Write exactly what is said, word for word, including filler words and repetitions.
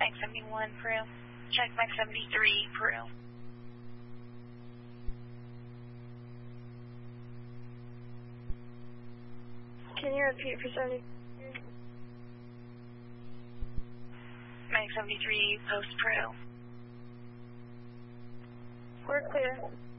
Mike seventy-one, Peru. Check Mike seventy-three, Peru. Can you repeat for seventy? Mike seventy-three, post Peru. We're clear.